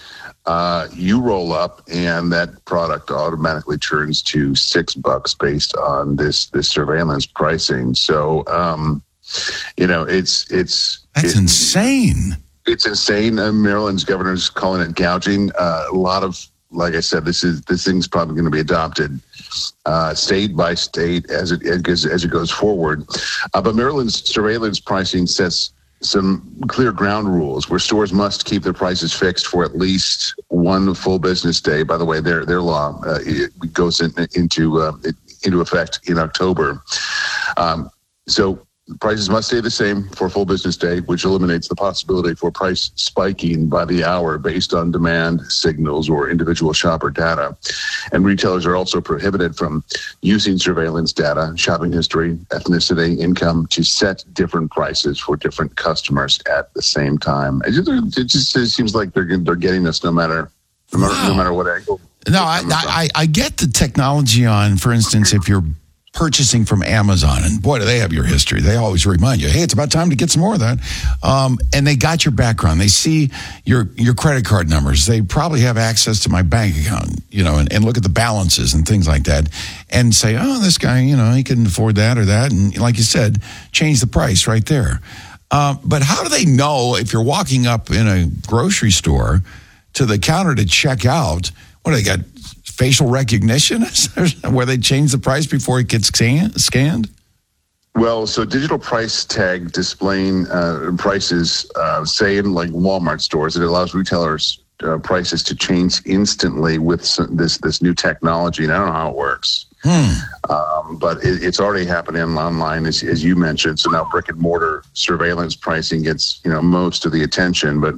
Uh, you roll up, and that product automatically turns to six bucks based on this this surveillance pricing. So, um, you know, it's it's that's it, insane. It's insane. Uh, Maryland's governor's calling it gouging. Uh, a lot of, like I said, this is this thing's probably going to be adopted uh, state by state as it as, as it goes forward. Uh, but Maryland's surveillance pricing sets some clear ground rules where stores must keep their prices fixed for at least one full business day. By the way, their their law uh, it goes in, into uh, into effect in October. Um, so. Prices must stay the same for a full business day, which eliminates the possibility for price spiking by the hour based on demand signals or individual shopper data. And retailers are also prohibited from using surveillance data, shopping history, ethnicity, income to set different prices for different customers at the same time. It just, it just it seems like they're they're getting us no matter no matter, wow. no matter what angle. No, I, I I get the technology on, for instance, if you're purchasing from Amazon, and boy, do they have your history. They always remind you, hey, it's about time to get some more of that. Um, and they got your background. They see your your credit card numbers. They probably have access to my bank account, you know, and, and look at the balances and things like that, and say, oh, this guy, you know, he can afford that or that. And like you said, change the price right there. Uh, but how do they know if you're walking up in a grocery store to the counter to check out, what do they got? Facial recognition where they change the price before it gets scanned? Well, so digital price tag displaying uh, prices, uh, say in like Walmart stores, it allows retailers uh, prices to change instantly with some, this this new technology. And I don't know how it works, hmm. um, but it, it's already happening online, as, as you mentioned. So now brick and mortar surveillance pricing gets, you know, most of the attention, but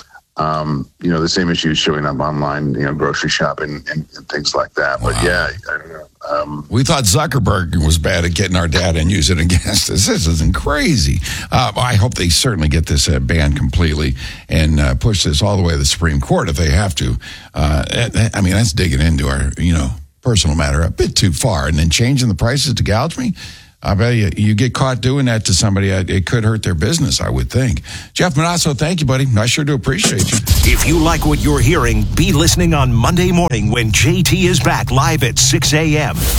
Um, you know, the same issues showing up online, you know, grocery shopping and, and things like that. But wow. yeah, I don't know. Um, we thought Zuckerberg was bad at getting our data and use it against us. This isn't crazy. Uh, I hope they certainly get this uh, banned completely and uh, push this all the way to the Supreme Court if they have to. Uh, I mean, that's digging into our, you know, personal matter a bit too far. And then changing the prices to gouge me? I bet you, you get caught doing that to somebody, it could hurt their business, I would think. Jeff Manazzo, thank you, buddy. I sure do appreciate you. If you like what you're hearing, be listening on Monday morning when J T is back live at six a.m.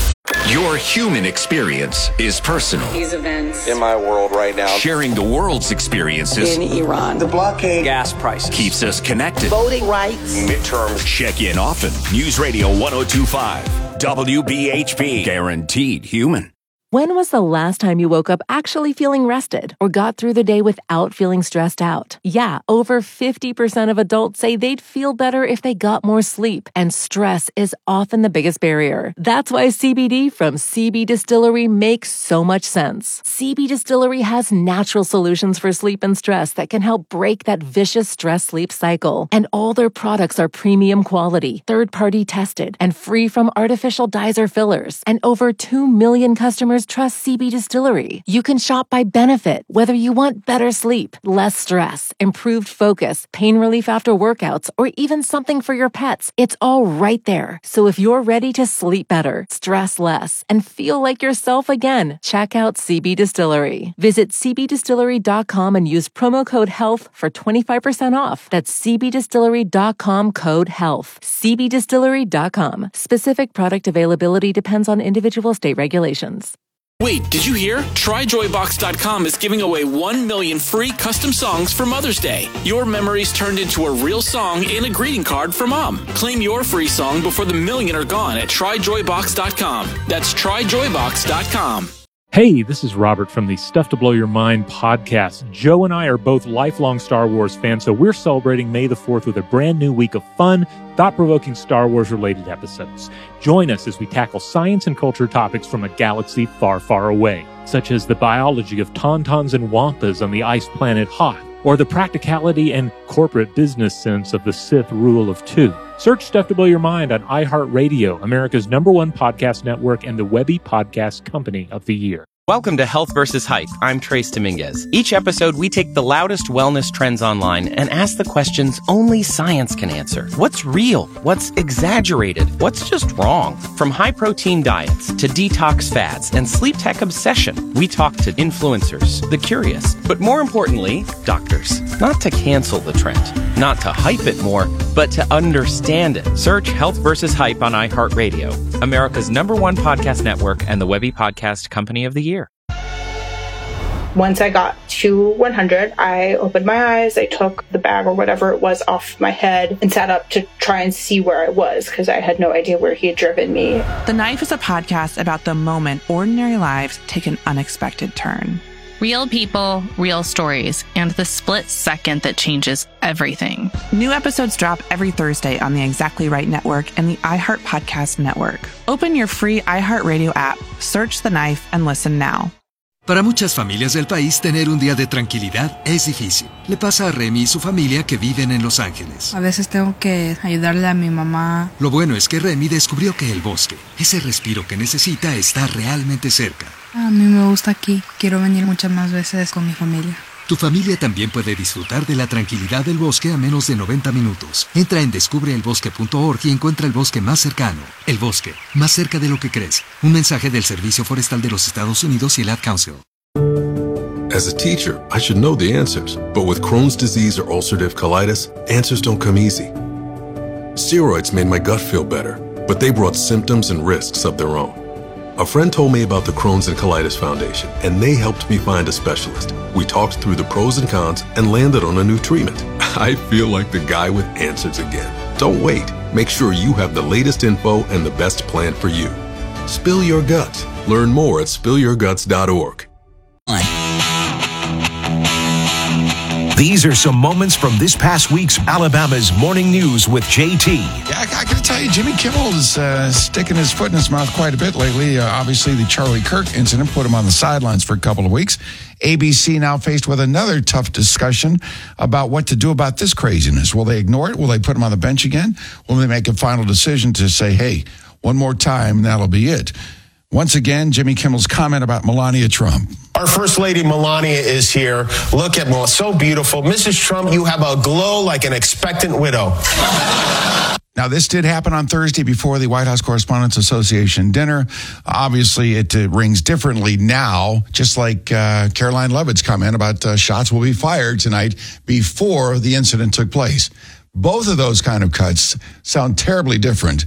Your human experience is personal. These events in my world right now. Sharing the world's experiences in Iran. The blockade. Gas prices. Keeps us connected. Voting rights. Midterms. Check in often. News Radio one oh two point five. W B H P. Guaranteed human. When was the last time you woke up actually feeling rested or got through the day without feeling stressed out? Yeah, over fifty percent of adults say they'd feel better if they got more sleep, and stress is often the biggest barrier. That's why C B D from C B Distillery makes so much sense. C B Distillery has natural solutions for sleep and stress that can help break that vicious stress-sleep cycle. And all their products are premium quality, third-party tested, and free from artificial dyes or fillers. And over two million customers trust C B Distillery. You can shop by benefit, whether you want better sleep, less stress, improved focus, pain relief after workouts, or even something for your pets. It's all right there. So if you're ready to sleep better, stress less, and feel like yourself again, check out C B Distillery. Visit c b distillery dot com and use promo code HEALTH for twenty-five percent off. That's c b distillery dot com code HEALTH. c b distillery dot com. Specific product availability depends on individual state regulations. Wait, did you hear? Try joy box dot com is giving away one million free custom songs for Mother's Day. Your memories turned into a real song and a greeting card for Mom. Claim your free song before the million are gone at try joy box dot com. That's try joy box dot com. Hey, this is Robert from the Stuff to Blow Your Mind podcast. Joe and I are both lifelong Star Wars fans, so we're celebrating May the fourth with a brand new week of fun, thought-provoking Star Wars-related episodes. Join us as we tackle science and culture topics from a galaxy far, far away, such as the biology of tauntauns and wampas on the ice planet Hoth, or the practicality and corporate business sense of the Sith rule of two. Search Stuff to Blow Your Mind on iHeartRadio, America's number one podcast network and the Webby Podcast Company of the Year. Welcome to Health versus Hype. I'm Trace Dominguez. Each episode, we take the loudest wellness trends online and ask the questions only science can answer. What's real? What's exaggerated? What's just wrong? From high-protein diets to detox fads and sleep tech obsession, we talk to influencers, the curious, but more importantly, doctors. Not to cancel the trend, not to hype it more, but to understand it. Search Health versus Hype on iHeartRadio, America's number one podcast network and the Webby Podcast Company of the Year. Once I got to one hundred, I opened my eyes, I took the bag or whatever it was off my head and sat up to try and see where I was because I had no idea where he had driven me. The Knife is a podcast about the moment ordinary lives take an unexpected turn. Real people, real stories, and the split second that changes everything. New episodes drop every Thursday on the Exactly Right Network and the iHeart Podcast Network. Open your free iHeartRadio app, search The Knife, and listen now. Para muchas familias del país, tener un día de tranquilidad es difícil. Le pasa a Remy y su familia que viven en Los Ángeles. A veces tengo que ayudarle a mi mamá. Lo bueno es que Remy descubrió que el bosque, ese respiro que necesita, está realmente cerca. A mí me gusta aquí. Quiero venir muchas más veces con mi familia. Tu familia también puede disfrutar de la tranquilidad del bosque a menos de noventa minutos. Entra en descubre el bosque punto org y encuentra el bosque más cercano. El bosque, más cerca de lo que crees. Un mensaje del Servicio Forestal de los Estados Unidos y el Ad Council. As a teacher, I should know the answers. But with Crohn's disease or ulcerative colitis, answers don't come easy. Steroids made my gut feel better, but they brought symptoms and risks of their own. A friend told me about the Crohn's and Colitis Foundation, and they helped me find a specialist. We talked through the pros and cons and landed on a new treatment. I feel like the guy with answers again. Don't wait. Make sure you have the latest info and the best plan for you. Spill your guts. Learn more at spill your guts dot org. These are some moments from this past week's Alabama's Morning News with J T. Yeah, I, I got to tell you, Jimmy Kimmel is uh, sticking his foot in his mouth quite a bit lately. Uh, obviously, the Charlie Kirk incident put him on the sidelines for a couple of weeks. A B C now faced with another tough discussion about what to do about this craziness. Will they ignore it? Will they put him on the bench again? Will they make a final decision to say, hey, one more time, and that'll be it? Once again, Jimmy Kimmel's comment about Melania Trump. Our First Lady Melania is here. Look at Melania, so beautiful. Missus Trump, you have a glow like an expectant widow. Now, this did happen on Thursday before the White House Correspondents Association dinner. Obviously, it uh, rings differently now, just like uh, Caroline Levitt's comment about uh, shots will be fired tonight before the incident took place. Both of those kind of cuts sound terribly different